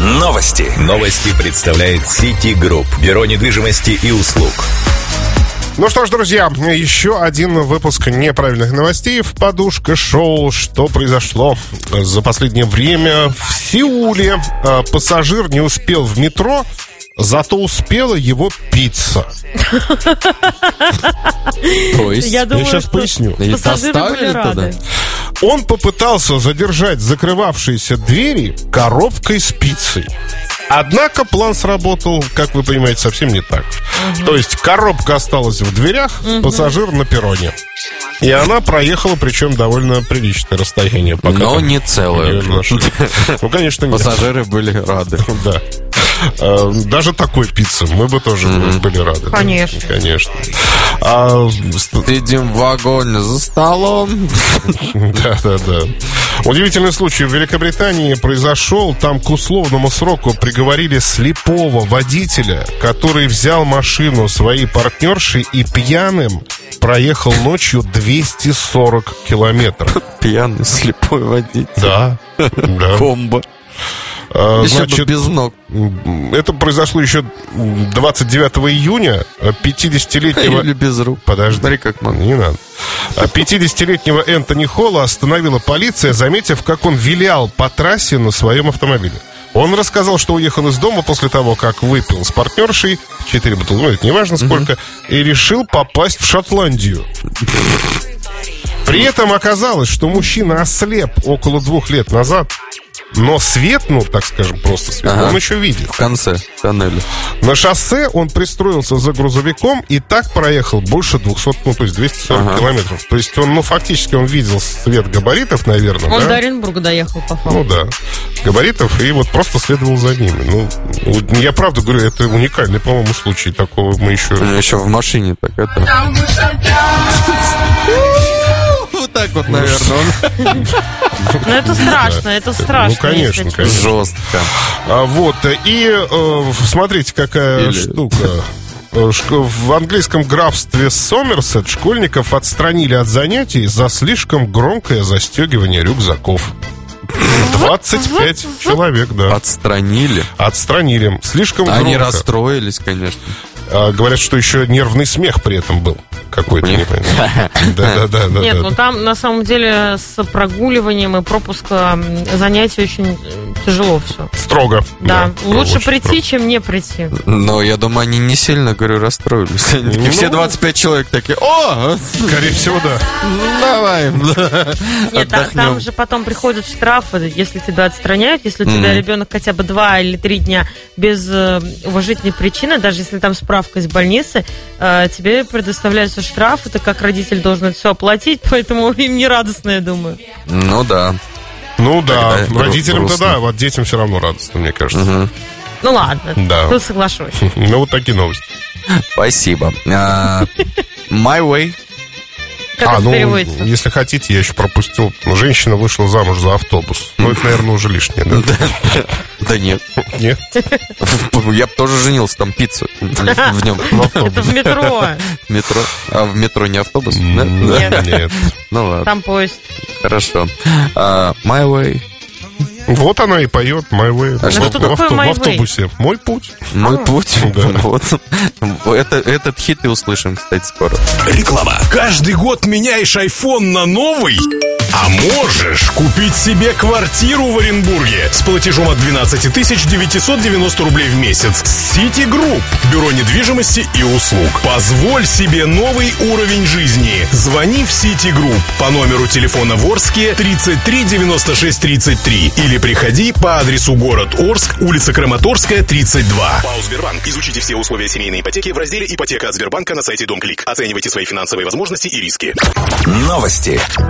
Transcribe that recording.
Новости. Новости представляет City Group. Бюро недвижимости и услуг. Ну что ж, друзья, еще один выпуск неправильных новостей в подушка-шоу. Что произошло за последнее время в Сеуле? Пассажир не успел в метро, зато успела его пицца. То есть? Я сейчас поясню. Пассажиры были рады. Он попытался задержать закрывавшиеся двери коробкой с пиццей. Однако план сработал, как вы понимаете, совсем не так. То есть коробка осталась в дверях, пассажир на перроне. И она проехала, причем довольно приличное расстояние. Но не целое. Ну, конечно, нет. Пассажиры были рады. Да. Даже такой пиццы мы бы тоже были рады. Конечно. Да? Конечно. Сидим в вагоне за столом. Да. Удивительный случай в Великобритании произошел. Там к условному сроку приговорили слепого водителя, который взял машину своей партнерши и пьяным проехал ночью 240 километров. Пьяный слепой водитель. Да. Комбо. Значит, без ног. Это произошло еще 29 июня. 50-летнего... Или без рук. Подожди. Смотри, как могу. Не надо. 50-летнего Энтони Холла остановила полиция, заметив, как он вилял по трассе на своем автомобиле. Он рассказал, что уехал из дома после того, как выпил с партнершей 4 бутылки, ну, это не важно сколько, и решил попасть в Шотландию. При этом оказалось, что мужчина ослеп около 2 лет назад. Но свет, ну, так скажем, просто свет, он еще видит. В конце тоннеля. На шоссе он пристроился за грузовиком и так проехал больше 200, ну, то есть 240 километров. То есть он, ну, фактически он видел свет габаритов, наверное. Он да? до Оренбурга доехал, по факту. Ну, да. Габаритов, и вот просто следовал за ними. Ну, я правда говорю, это уникальный, по-моему, случай. Такого мы еще... Еще в машине так это... Вот так вот, наверное. Ну, это страшно, это страшно. Ну, конечно. Жестко. Вот, и смотрите, какая штука. В английском графстве Сомерсет школьников отстранили от занятий за слишком громкое застегивание рюкзаков. 25 человек, да. Отстранили? Отстранили. Слишком громко. Они расстроились, конечно. Говорят, что еще нервный смех при этом был какой-то. Да. Нет, ну там на самом деле с прогуливанием и пропуском занятий очень тяжело все. Строго. Да, лучше прийти, чем не прийти. Но я думаю, они не сильно, говорю, расстроились. Они такие, все 25 человек такие, о! Скорее всего, да. Давай. Нет, там же потом приходят штрафы, если тебя отстраняют, если у тебя ребенок хотя бы 2 или 3 дня без уважительной причины, даже если там справка из больницы, тебе предоставляется штраф, это как родитель должен это все оплатить, поэтому им не радостно, я думаю. Ну да. Родителям-то да, вот детям все равно радостно, мне кажется. Ну ладно, да. Тут соглашусь. Ну вот такие новости. Спасибо. My way. Если хотите, я еще пропустил. Женщина вышла замуж за автобус. Ну, это, наверное, уже лишнее, да? Да нет. Нет? Я бы тоже женился, там пиццу в нем. Это в метро. Метро. А в метро не автобус? Нет. Ну ладно. Там поезд. Хорошо. My way. Вот она и поет My Way. В автобусе. Мой путь. Мой путь. Вот. Этот хит и услышим, кстати, скоро. Реклама. Каждый год меняешь iPhone на новый? А можешь купить себе квартиру в Оренбурге с платежом от 12 990 рублей в месяц. City Group. Бюро недвижимости и услуг. Позволь себе новый уровень жизни. Звони в City Group по номеру телефона в Орске 33 96 33 или приходи по адресу город Орск, улица Краматорская, 32. ПАО «Сбербанк». Изучите все условия семейной ипотеки в разделе «Ипотека от Сбербанка» на сайте Дом Клик. Оценивайте свои финансовые возможности и риски. Новости.